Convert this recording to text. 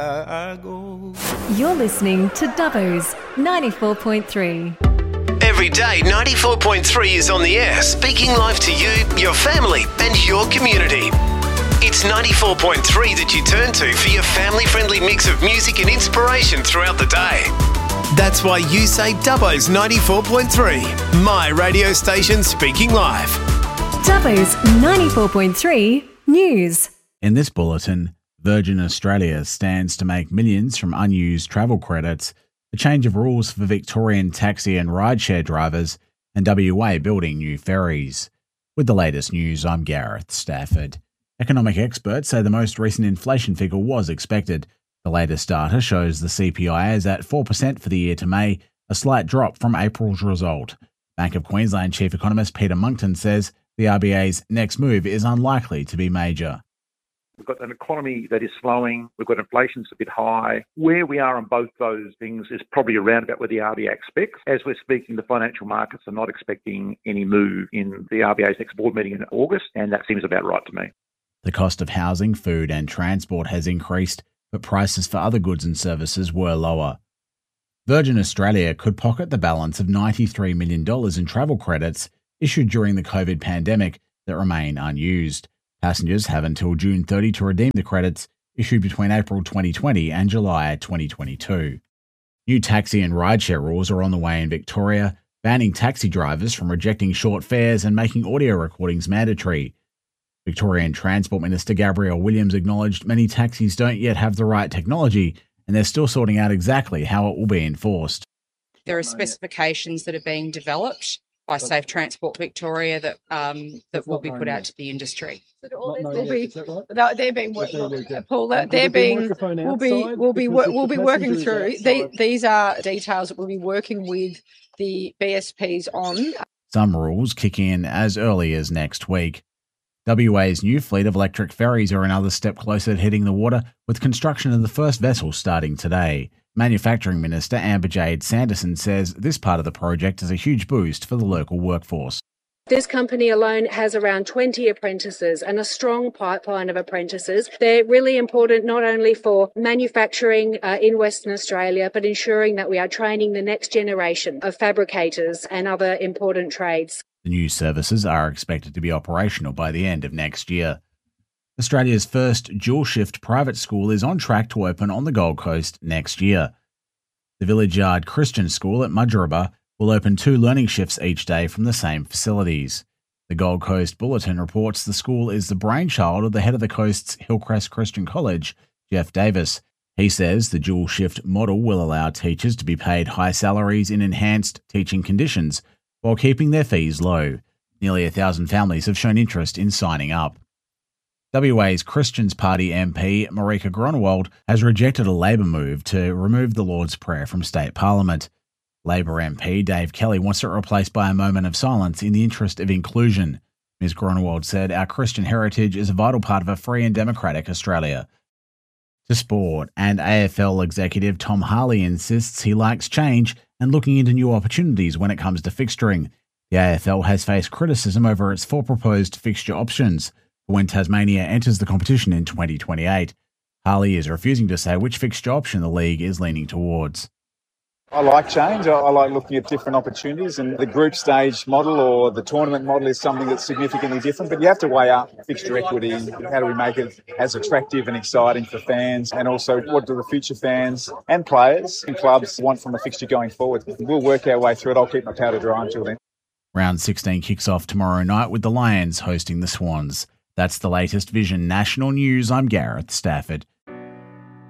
You're listening to Dubbo's 94.3. Every day, 94.3 is on the air, speaking live to you, your family, and your community. It's 94.3 that you turn to for your family-friendly mix of music and inspiration throughout the day. That's why you say Dubbo's 94.3, my radio station speaking live. Dubbo's 94.3 News. In this bulletin, Virgin Australia stands to make millions from unused travel credits, a change of rules for Victorian taxi and rideshare drivers, and WA building new ferries. With the latest news, I'm Gareth Stafford. Economic experts say the most recent inflation figure was expected. The latest data shows the CPI is at 4% for the year to May, a slight drop from April's result. Bank of Queensland Chief Economist Peter Monkton says the RBA's next move is unlikely to be major. We've got an economy that is slowing. We've got inflation's a bit high. Where we are on both those things is probably around about where the RBA expects. As we're speaking, the financial markets are not expecting any move in the RBA's next board meeting in August, and that seems about right to me. The cost of housing, food and transport has increased, but prices for other goods and services were lower. Virgin Australia could pocket the balance of $93 million in travel credits issued during the COVID pandemic that remain unused. Passengers have until June 30 to redeem the credits issued between April 2020 and July 2022. New taxi and rideshare rules are on the way in Victoria, banning taxi drivers from rejecting short fares and making audio recordings mandatory. Victorian Transport Minister Gabrielle Williams acknowledged many taxis don't yet have the right technology and they're still sorting out exactly how it will be enforced. There are specifications that are being developed by Safe Transport Victoria that will be put out to the industry. We'll be working through. These are details that we'll be working with the BSPs on. Some rules kick in as early as next week. WA's new fleet of electric ferries are another step closer to hitting the water, with construction of the first vessel starting today. Manufacturing Minister Amber-Jade Sanderson says this part of the project is a huge boost for the local workforce. This company alone has around 20 apprentices and a strong pipeline of apprentices. They're really important not only for manufacturing in Western Australia, but ensuring that we are training the next generation of fabricators and other important trades. The new services are expected to be operational by the end of next year. Australia's first dual-shift private school is on track to open on the Gold Coast next year. The Village Yard Christian School at Mudgeeraba will open 2 learning shifts each day from the same facilities. The Gold Coast Bulletin reports the school is the brainchild of the head of the coast's Hillcrest Christian College, Jeff Davis. He says the dual-shift model will allow teachers to be paid high salaries in enhanced teaching conditions while keeping their fees low. Nearly 1,000 families have shown interest in signing up. WA's Christians Party MP Marika Gronewald has rejected a Labor move to remove the Lord's Prayer from state parliament. Labor MP Dave Kelly wants it replaced by a moment of silence in the interest of inclusion. Ms Gronewald said, "Our Christian heritage is a vital part of a free and democratic Australia." To sport, and AFL executive Tom Harley insists he likes change and looking into new opportunities when it comes to fixturing. The AFL has faced criticism over its 4 proposed fixture options for when Tasmania enters the competition in 2028. Harley is refusing to say which fixture option the league is leaning towards. I like change. I like looking at different opportunities, and the group stage model or the tournament model is something that's significantly different, but you have to weigh up fixture equity. How do we make it as attractive and exciting for fans, and also what do the future fans and players and clubs want from a fixture going forward? We'll work our way through it. I'll keep my powder dry until then. Round 16 kicks off tomorrow night with the Lions hosting the Swans. That's the latest Vision National News. I'm Gareth Stafford.